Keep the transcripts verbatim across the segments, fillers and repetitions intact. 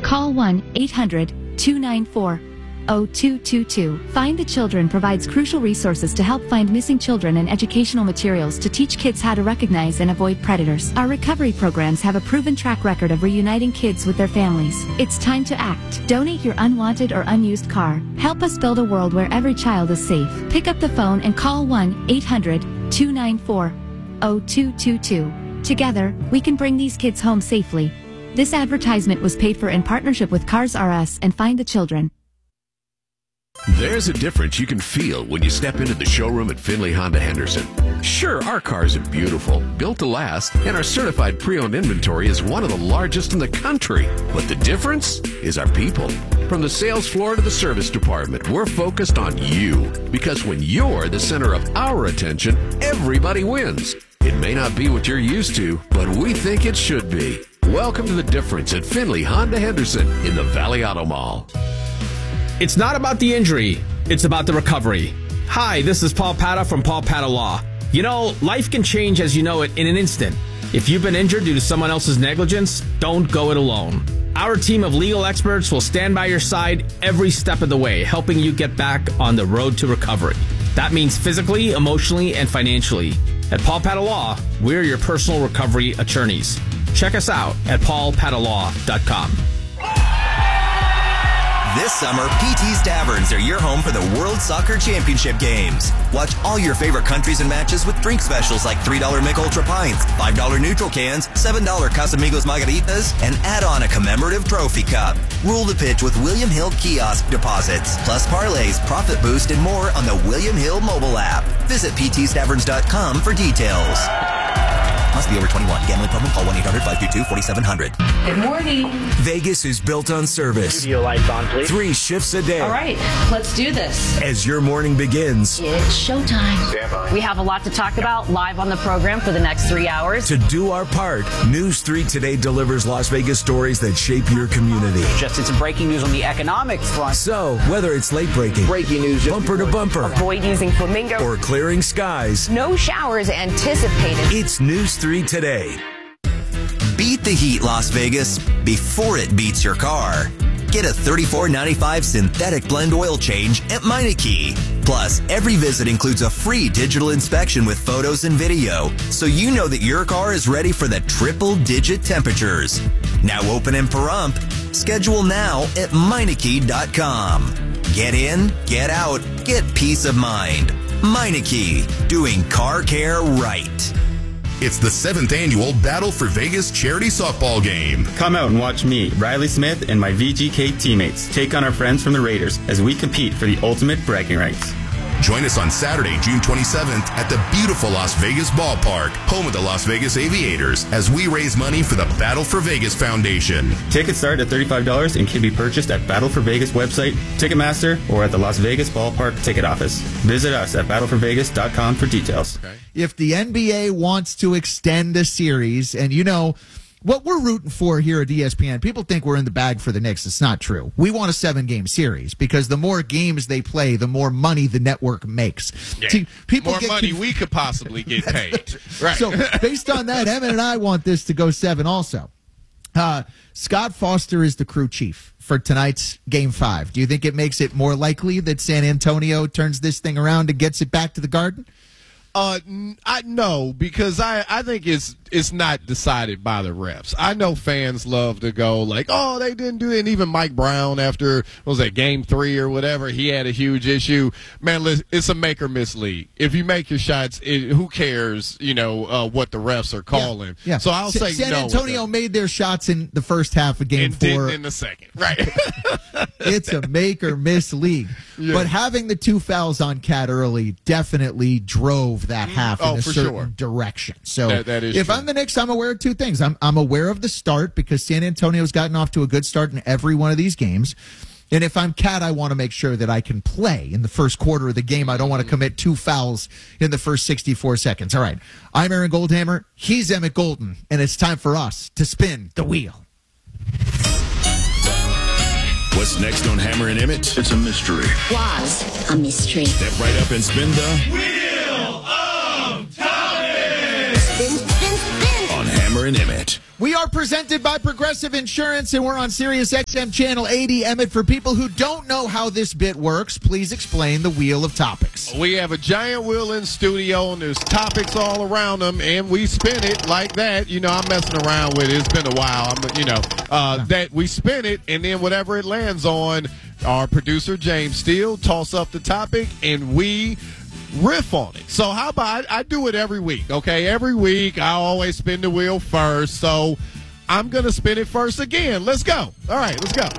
Call one eight hundred two nine four oh two two two. Find the Children provides crucial resources to help find missing children and educational materials to teach kids how to recognize and avoid predators. Our recovery programs have a proven track record of reuniting kids with their families. It's time to act. Donate your unwanted or unused car. Help us build a world where every child is safe. Pick up the phone and call one eight hundred two nine four oh two two two. Together, we can bring these kids home safely. This advertisement was paid for in partnership with Cars R Us and Find the Children. There's a difference you can feel when you step into the showroom at Finley Honda Henderson. Sure, our cars are beautiful, built to last, and our certified pre-owned inventory is one of the largest in the country. But the difference is our people. From the sales floor to the service department, we're focused on you. Because when you're the center of our attention, everybody wins. It may not be what you're used to, but we think it should be. Welcome to the difference at Finley Honda Henderson in the Valley Auto Mall. It's not about the injury, it's about the recovery. Hi, this is Paul Pata from Paul Pata Law. You know, life can change as you know it in an instant. If you've been injured due to someone else's negligence, don't go it alone. Our team of legal experts will stand by your side every step of the way, helping you get back on the road to recovery. That means physically, emotionally, and financially. At Paul Pata Law, we're your personal recovery attorneys. Check us out at paul pata law dot com. This summer, P T's Taverns are your home for the World Soccer Championship games. Watch all your favorite countries and matches with drink specials like three dollar Mick Ultra Pints, five dollar Neutral Cans, seven dollar Casamigos Margaritas, and add on a commemorative trophy cup. Rule the pitch with William Hill kiosk deposits, plus parlays, profit boost, and more on the William Hill mobile app. Visit p t s taverns dot com for details. Must be over twenty-one. Gambling problem? Call one eight hundred five two two four seven zero zero. Good morning. Vegas is built on service. Studio lights on, please. Three shifts a day. All right, let's do this. As your morning begins. It's showtime. Stand by. We have a lot to talk about live on the program for the next three hours. To do our part, News three Today delivers Las Vegas stories that shape your community. Just in some breaking news on the economics front. So, whether it's late breaking, breaking news, bumper to bumper, Avoid using flamingo, or clearing skies, no showers anticipated. It's News three Today. Beat the heat, Las Vegas, before it beats your car. Get a thirty-four ninety-five synthetic blend oil change at Meineke. Plus, every visit includes a free digital inspection with photos and video, so you know that your car is ready for the triple-digit temperatures. Now open in Pahrump. Schedule now at Meineke dot com. Get in, get out, get peace of mind. Meineke, doing car care right. It's the seventh annual Battle for Vegas charity softball game. Come out and watch me, Riley Smith, and my V G K teammates take on our friends from the Raiders as we compete for the ultimate bragging rights. Join us on Saturday, June twenty-seventh at the beautiful Las Vegas Ballpark, home of the Las Vegas Aviators, as we raise money for the Battle for Vegas Foundation. Tickets start at thirty-five dollars and can be purchased at Battle for Vegas website, Ticketmaster, or at the Las Vegas Ballpark ticket office. Visit us at battle for vegas dot com for details. Okay. If the N B A wants to extend a series, and you know, what we're rooting for here at E S P N, people think we're in the bag for the Knicks. It's not true. We want a seven-game series because the more games they play, the more money the network makes. Yeah. See, people more get money conf- we could possibly get paid. Right. So based on that, Evan and I want this to go seven also. Uh, Scott Foster is the crew chief for tonight's Game five. Do you think it makes it more likely that San Antonio turns this thing around and gets it back to the Garden? Uh, I no, because I, I think it's it's not decided by the refs. I know fans love to go like, oh, they didn't do it. And even Mike Brown, after, what was that, game three or whatever, he had a huge issue. Man, it's a make or miss league. If you make your shots, it, who cares, you know, uh, what the refs are calling. Yeah, yeah. So I'll Sa- say San no. Antonio made their shots in the first half of game and four. didn't in the second. Right. It's a make or miss league. Yeah. But having the two fouls on Cat early definitely drove that half oh, in a for certain sure. direction. So that, that is if true. I'm the Knicks, I'm aware of two things. I'm, I'm aware of the start because San Antonio's gotten off to a good start in every one of these games. And if I'm Cat, I want to make sure that I can play in the first quarter of the game. I don't want to commit two fouls in the first sixty-four seconds. All right. I'm Aaron Goldhammer. He's Emmett Golden. And it's time for us to spin the wheel. What's next on Hammer and Emmett? It's a mystery. Was a mystery. Step right up and spin the Wheel of Time. Spin, spin, spin. On Hammer and Emmett. We are presented by Progressive Insurance, and we're on Sirius X M Channel eighty. Emmett, for people who don't know how this bit works, please explain the Wheel of Topics. We have a giant wheel in studio, and there's topics all around them, and we spin it like that. You know, I'm messing around with it. It's been a while. I'm, you know, uh, yeah. that we spin it, and then whatever it lands on, our producer, James Steele, toss up the topic, and we riff on it. So how about I, I do it every week, okay? Every week I always spin the wheel first, so I'm going to spin it first again. Let's go. All right, let's go.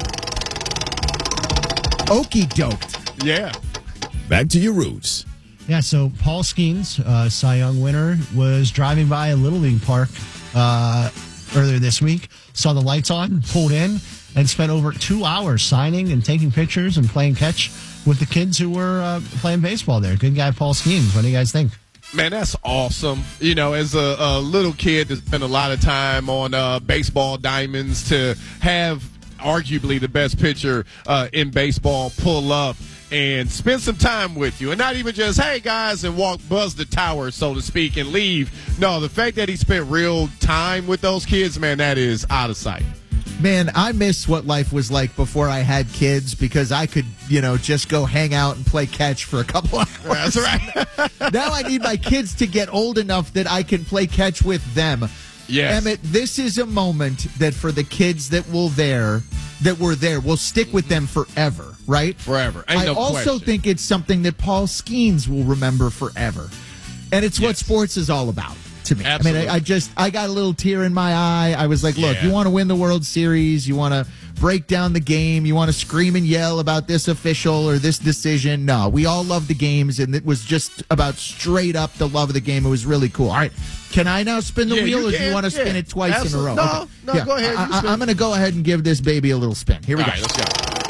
Okey doked. Yeah. Back to your roots. Yeah, so Paul Skeens, uh, Cy Young winner, was driving by a Little League park uh, earlier this week, saw the lights on, pulled in, and spent over two hours signing and taking pictures and playing catch with the kids who were uh, playing baseball there. Good guy, Paul Skeens. What do you guys think? Man, that's awesome. You know, as a, a little kid that spent a lot of time on uh, baseball diamonds, to have arguably the best pitcher uh, in baseball pull up and spend some time with you, and not even just, hey, guys, and walk, buzz the tower, so to speak, and leave. No, the fact that he spent real time with those kids, man, that is out of sight. Man, I miss what life was like before I had kids, because I could, you know, just go hang out and play catch for a couple hours. That's right. Now I need my kids to get old enough that I can play catch with them. Yes. Emmett, this is a moment that for the kids that will there, that were there, will stick with them forever, right? Forever. Ain't I no also question. think it's something that Paul Skeens will remember forever. And it's yes. what sports is all about. To me. Absolutely. I mean, I, I just, I got a little tear in my eye. I was like, look, Yeah. you want to win the World Series, you want to break down the game, you want to scream and yell about this official or this decision. No, we all love the games, and it was just about straight up the love of the game. It was really cool. All right, can I now spin the Yeah, wheel, you or do can. you want to Yeah. spin it twice Absolutely. in a row? No, Okay. no, Yeah. go ahead. You I, spin. I, I'm going to go ahead and give this baby a little spin. Here we All go. right, let's go.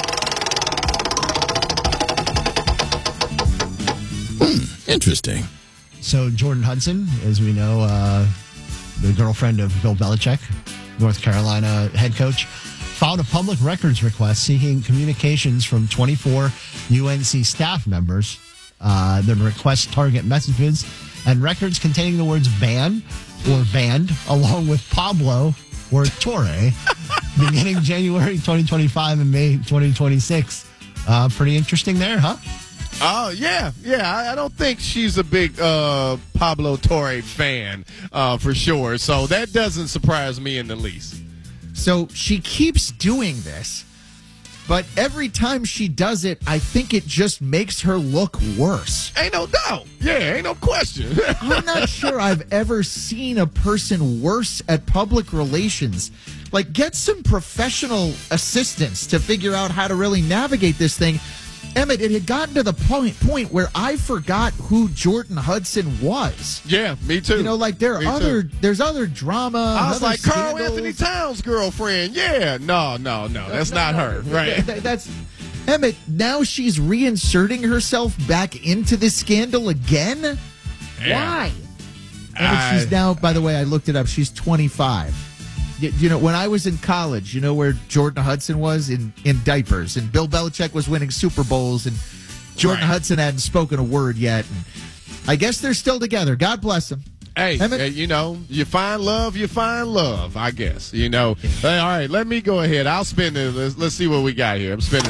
Hmm, interesting. So Jordan Hudson, as we know, uh, the girlfriend of Bill Belichick, North Carolina head coach, filed a public records request seeking communications from twenty-four U N C staff members. Uh, the request target messages and records containing the words ban or banned, along with Pablo or Torre, beginning January twenty twenty-five and May twenty twenty-six. Uh, pretty interesting there, huh? Oh, yeah, yeah. I, I don't think she's a big uh, Pablo Torre fan, uh, for sure. So that doesn't surprise me in the least. So she keeps doing this, but every time she does it, I think it just makes her look worse. Ain't no doubt. Yeah, ain't no question. I'm not sure I've ever seen a person worse at public relations. Like, get some professional assistance to figure out how to really navigate this thing. Emmett, it had gotten to the point point where I forgot who Jordan Hudson was. Yeah, me too. You know, like there are Me other, too. there's other drama. I was other like, Carl scandals. Anthony Towns' girlfriend. Yeah, no, no, no, that's No, not no, her. no. Right. Th- That's Emmett. Now she's reinserting herself back into this scandal again. Yeah. Why? Emmett, I- she's now. By the way, I looked it up. She's twenty-five. You, you know, when I was in college, you know where Jordan Hudson was in in diapers, and Bill Belichick was winning Super Bowls, and Jordan Right. Hudson hadn't spoken a word yet. And I guess they're still together. God bless them. Hey, Emmett? uh, you know, you find love, you find love, I guess. You know, hey, all right, let me go ahead. I'll spin it. Let's, let's see what we got here. I'm spinning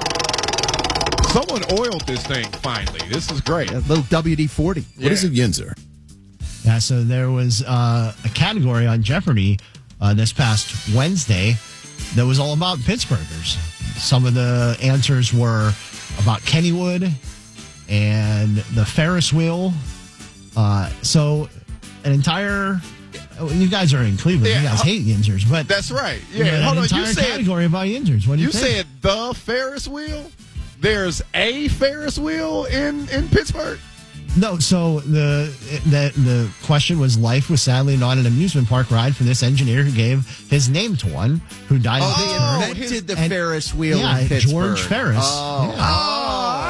the wheel. Someone oiled this thing finally. This is great. A little W D forty. What is a Yinzer? Yeah, so there was uh, a category on Jeopardy uh, this past Wednesday that was all about Pittsburghers. Some of the answers were about Kennywood and the Ferris wheel. Uh, so an entire... You guys are in Cleveland. Yeah, you guys uh, hate Yinzers, but That's right. you know, Yeah, an hold on. entire You said category about Yinzers. What do you, you think? said the Ferris wheel. There's a Ferris wheel in in Pittsburgh. No, so the, the the question was, life was sadly not an amusement park ride for this engineer who gave his name to one, who died Oh, in they Pittsburgh. invented the And- Ferris wheel yeah, in Pittsburgh. George Ferris. Oh, Yeah. Oh,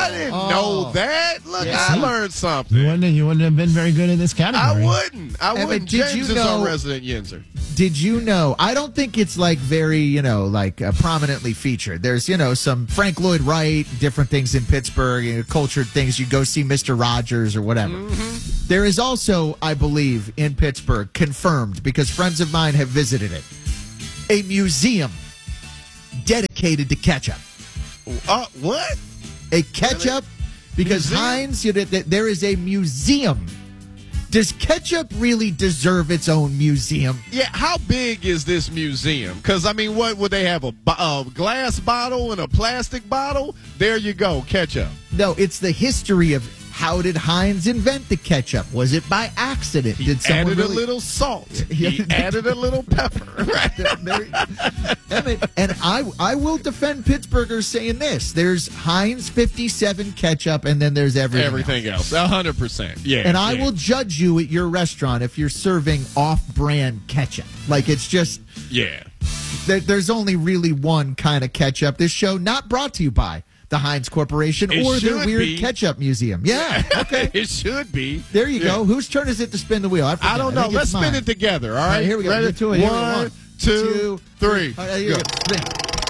I didn't Oh. know that. Look, Yeah. I learned something. You wouldn't, you wouldn't have been very good in this I category. wouldn't. I Emmett, wouldn't. did James you is know- our resident Yinzer. Did you know? I don't think it's like very, you know, like uh, prominently featured. There's, you know, some Frank Lloyd Wright, different things in Pittsburgh, you know, cultured things. You go see Mister Rogers or whatever. Mm-hmm. There is also, I believe, in Pittsburgh, confirmed because friends of mine have visited it, a museum dedicated to ketchup. Uh, what? A ketchup because Museum? Heinz, you know, th- there is a museum. Does ketchup really deserve its own museum? Yeah, how big is this museum? Because, I mean, what would they have? A, bo- a glass bottle and a plastic bottle? There you go, ketchup. No, it's the history of how did Heinz invent the ketchup? Was it by accident? Did someone Added really... a little salt. He added a little pepper. There- Emmett, and I, I will defend Pittsburghers saying this. There's Heinz fifty-seven ketchup, and then there's everything, Everything else. A hundred percent. Yeah. And I yeah. will judge you at your restaurant if you're serving off-brand ketchup. Like, it's just... Yeah. There, there's only really one kind of ketchup. This show not brought to you by the Heinz Corporation It or their should weird be. ketchup museum. Yeah, okay. It should be. There you Yeah. go. Whose turn is it to spin the wheel? I, forget. I don't I know. think Let's it's spin mine. it together. All All right. right, here we go. Ready? Get to it. Here we go. One, One, two, two, three. All right, there you Go. go. Spin.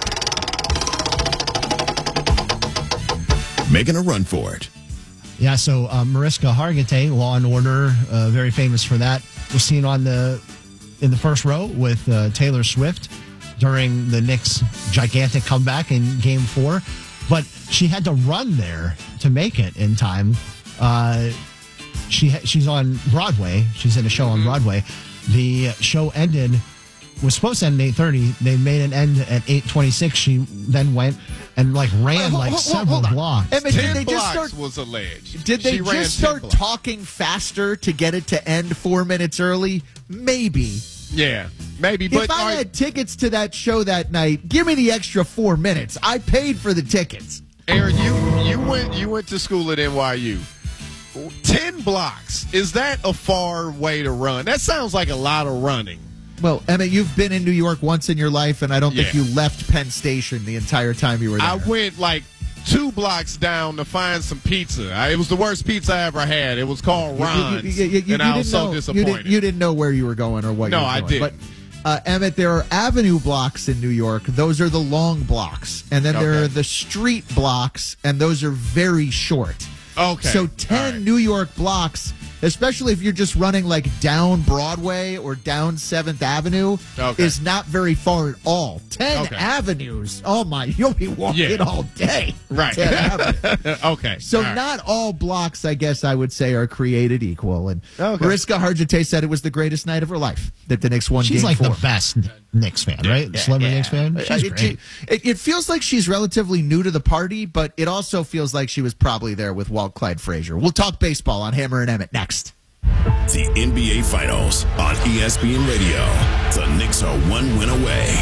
Making a run for it. Yeah, so uh, Mariska Hargitay, Law and Order, uh, very famous for that, was seen on the in the first row with uh, Taylor Swift during the Knicks' gigantic comeback in Game Four, but she had to run there to make it in time. Uh, she ha- she's on Broadway. She's in a show on Broadway. The show ended was supposed to end at eight thirty. They made an end at eight twenty-six. She then went and like ran Hold- like hold- several hold on. blocks. Emmett, Ten did they just blocks start? was alleged. Did they She ran just ten start blocks. talking faster to get it to end four minutes early? Maybe. Yeah, maybe. But if I all right, had tickets to that show that night, give me the extra four minutes. I paid for the tickets. Aaron, you you went you went to school at N Y U. Ten blocks, is that a far way to run? That sounds like a lot of running. Well, Emmett, you've been in New York once in your life, and I don't think Yeah. you left Penn Station the entire time you were there. I went like two blocks down to find some pizza. I, it was the worst pizza I ever had. It was called You- you- Ron's, you- you- you and I was didn't so know- disappointed. You didn't, you didn't know where you were going or what No, you were I doing. didn't. But, uh, Emmett, there are avenue blocks in New York. Those are the long blocks. And then there Okay. are the street blocks, and those are very short. Okay. So ten All right. New York blocks, especially if you're just running like down Broadway or down seventh Avenue, Okay. is not very far at all. Ten Okay. avenues. Oh my, you'll be walking Yeah. all day. Right. ten avenues. Okay. So all right. not all blocks, I guess I would say, are created equal. And Okay. Mariska Hargitay said it was the greatest night of her life that the Knicks won She's game like four. the best Knicks fan, right? Celebrity Knicks fan. Uh, She's it, great. it, it feels like she's relatively new to the party, but it also feels like she was probably there with Walt Clyde Frazier. We'll talk baseball on Hammer and Emmett next. The N B A Finals on E S P N Radio. The Knicks are one win away.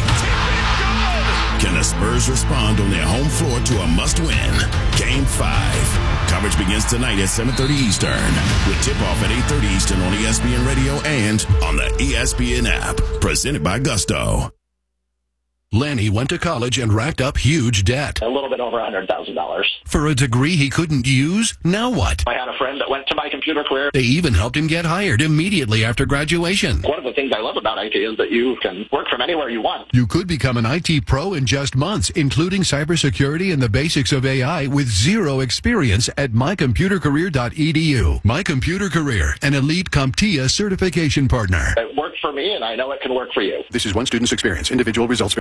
Can the Spurs respond on their home floor to a must-win? Game five. Coverage begins tonight at seven thirty Eastern with tip-off at eight thirty Eastern on E S P N Radio and on the E S P N app. Presented by Gusto. Lanny went to college and racked up huge debt. A little bit over one hundred thousand dollars. For a degree he couldn't use? Now what? I had a friend that went to my computer career. They even helped him get hired immediately after graduation. One of the things I love about I T is that you can work from anywhere you want. You could become an I T pro in just months, including cybersecurity and the basics of A I with zero experience at my computer career dot e d u. My Computer Career, an elite CompTIA certification partner. It worked for me, and I know it can work for you. This is one student's experience. Individual results.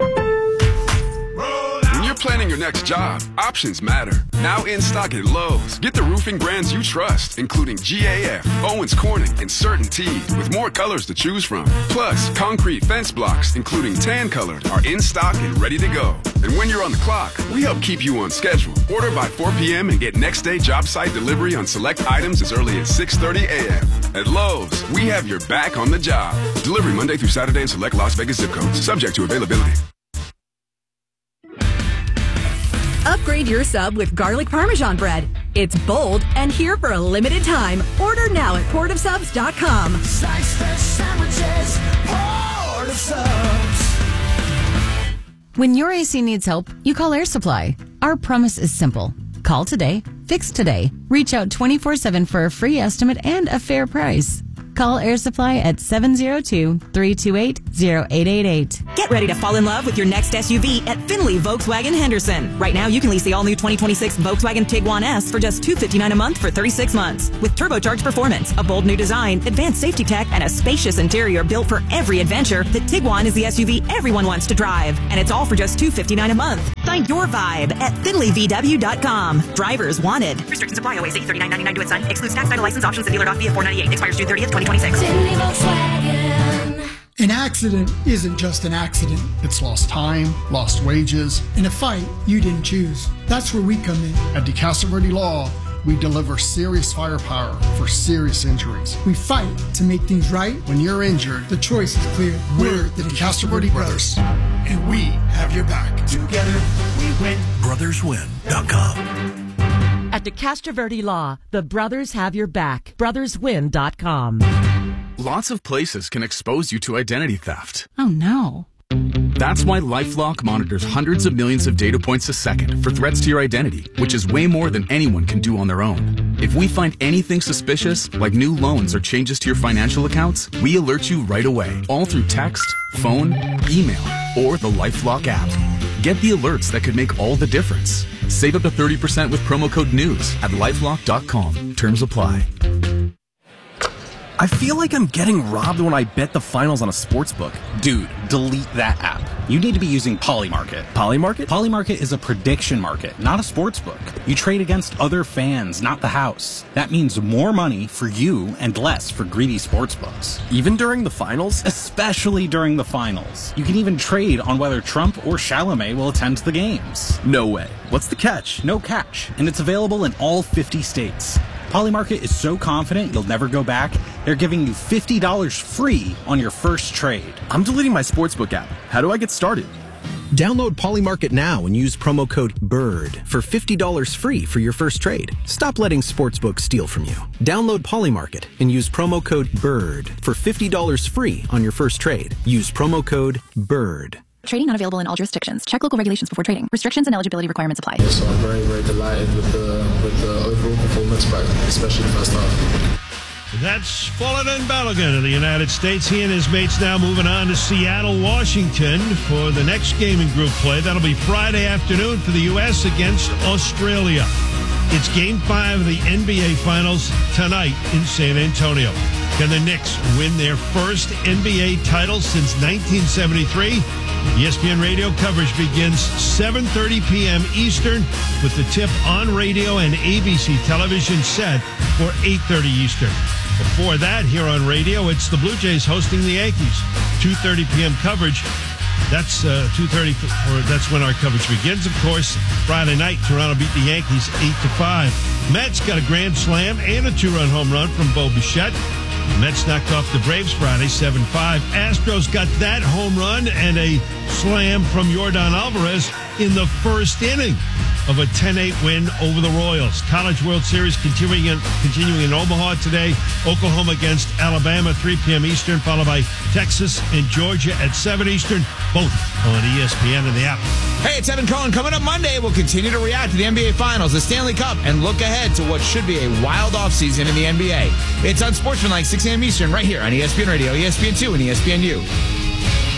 When you're planning your next job, options matter. Now in stock at Lowe's. Get the roofing brands you trust, including G A F, Owens Corning, and CertainTeed, with more colors to choose from. Plus, concrete fence blocks, including tan colored, are in stock and ready to go. And when you're on the clock, we help keep you on schedule. Order by four p.m. and get next day job site delivery on select items as early as six thirty a.m. At Lowe's, we have your back on the job. Delivery Monday through Saturday in select Las Vegas zip codes, subject to availability. Upgrade your sub with garlic parmesan bread. It's bold and here for a limited time. Order now at port of subs dot com. Slice the sandwiches, Port of Subs. When your A C needs help, you call Air Supply. Our promise is simple. Call today, Fixed today. Reach out twenty-four seven for a free estimate and a fair price. Call Air Supply at seven zero two, three two eight, zero eight eight eight. Get ready to fall in love with your next S U V at Finley Volkswagen Henderson. Right now, you can lease the all-new twenty twenty-six Volkswagen Tiguan S for just two hundred fifty-nine dollars a month for thirty-six months. With turbocharged performance, a bold new design, advanced safety tech, and a spacious interior built for every adventure, the Tiguan is the S U V everyone wants to drive. And it's all for just two hundred fifty-nine dollars a month. Find your vibe at finley v w dot com. Drivers wanted. Restrictions apply. O A C thirty-nine ninety-nine to its sign. Excludes tax, title, license, options, and dealer doc via four ninety-eight. Expires June thirtieth, twenty twenty-six. An accident isn't just an accident. It's lost time, lost wages, and a fight you didn't choose. That's where we come in. At DeCastro Verde Law, we deliver serious firepower for serious injuries. We fight to make things right. When you're injured, the choice is clear. We're the DeCastro Verde Brothers, and we have your back. Together, we win. brothers win dot com. At DeCastro Verde Law, the brothers have your back. brothers win dot com. Lots of places can expose you to identity theft. Oh, no. That's why LifeLock monitors hundreds of millions of data points a second for threats to your identity, which is way more than anyone can do on their own. If we find anything suspicious, like new loans or changes to your financial accounts, we alert you right away, all through text, phone, email, or the LifeLock app. Get the alerts that could make all the difference. Save up to thirty percent with promo code NEWS at lifelock dot com. Terms apply. I feel like I'm getting robbed when I bet the finals on a sportsbook. Dude, delete that app. You need to be using Polymarket. Polymarket? Polymarket is a prediction market, not a sportsbook. You trade against other fans, not the house. That means more money for you and less for greedy sportsbooks. Even during the finals? Especially during the finals. You can even trade on whether Trump or Chalamet will attend the games. No way. What's the catch? No catch. And it's available in all fifty states. Polymarket is so confident you'll never go back, they're giving you fifty dollars free on your first trade. I'm deleting my sportsbook app. How do I get started? Download Polymarket now and use promo code BIRD for fifty dollars free for your first trade. Stop letting sportsbooks steal from you. Download Polymarket and use promo code BIRD for fifty dollars free on your first trade. Use promo code BIRD. Trading not available in all jurisdictions. Check local regulations before trading. Restrictions and eligibility requirements apply. So I'm very, very delighted with the with the overall performance, but especially the first half. That's Fullerton Balogun of the United States. He and his mates now moving on to Seattle, Washington for the next game in group play. That'll be Friday afternoon for the U S against Australia. It's game five of the N B A Finals tonight in San Antonio. Can the Knicks win their first N B A title since nineteen seventy-three? E S P N radio coverage begins seven thirty p.m. Eastern with the tip on radio and A B C television set for eight thirty Eastern. Before that, here on radio, it's the Blue Jays hosting the Yankees. two thirty p.m. coverage. That's uh, two thirty, or that's when our coverage begins, of course. Friday night, Toronto beat the Yankees eight to five. Mets got a grand slam and a two-run home run from Bo Bichette. The Mets knocked off the Braves Friday, seven five. Astros got that home run and a slam from Yordan Alvarez in the first inning of a ten eight win over the Royals. College World Series continuing in, continuing in Omaha today. Oklahoma against Alabama, three p.m. Eastern, followed by Texas and Georgia at seven Eastern, both on E S P N and the app. Hey, it's Evan Cohen. Coming up Monday, we'll continue to react to the N B A Finals, the Stanley Cup, and look ahead to what should be a wild offseason in the N B A. It's Unsportsmanlike, six a.m. Eastern, right here on E S P N Radio, E S P N two, and E S P N U.